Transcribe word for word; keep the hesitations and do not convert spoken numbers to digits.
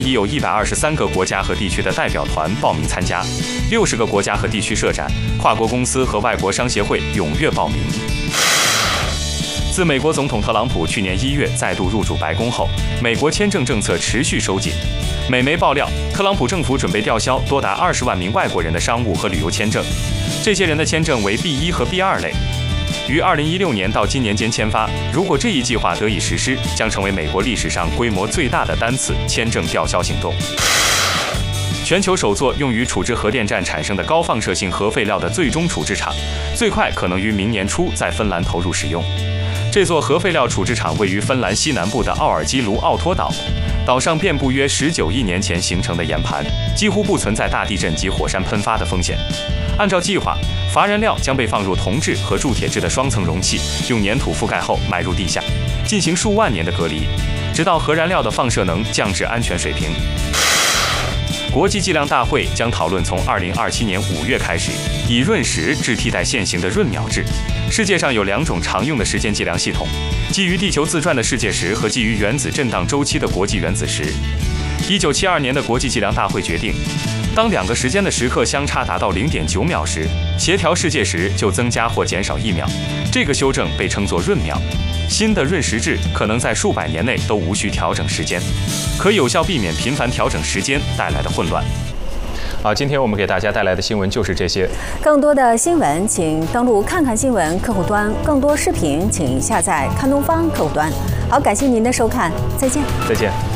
已有一百二十三个国家和地区的代表团报名参加，六十个国家和地区设展，跨国公司和外国商协会踊跃报名。自美国总统特朗普去年一月再度入主白宫后，美国签证政策持续收紧。美媒爆料，特朗普政府准备吊销多达二十万名外国人的商务和旅游签证，这些人的签证为 B 一 和 B 二类，于二零一六年到今年间签发。如果这一计划得以实施，将成为美国历史上规模最大的单次签证吊销行动。全球首座用于处置核电站产生的高放射性核废料的最终处置厂，最快可能于明年初在芬兰投入使用。这座核废料处置厂位于芬兰西南部的奥尔基卢奥托岛，岛上遍布约十九亿年前形成的岩盘，几乎不存在大地震及火山喷发的风险。按照计划，乏燃料将被放入铜制和铸铁制的双层容器，用粘土覆盖后埋入地下，进行数万年的隔离，直到核燃料的放射能降至安全水平。国际计量大会将讨论从二零二七年五月开始，以闰时制替代现行的闰秒制。世界上有两种常用的时间计量系统，基于地球自转的世界时和基于原子振荡周期的国际原子时。一九七二年的国际计量大会决定，当两个时间的时刻相差达到 零点九秒时，协调世界时就增加或减少一秒，这个修正被称作闰秒。新的闰时制可能在数百年内都无需调整时间，可有效避免频繁调整时间带来的混乱。好，今天我们给大家带来的新闻就是这些。 更多的新闻，请登录看看新闻客户端；更多视频，请下载看东方客户端。好，感谢您的收看，再见。 再见。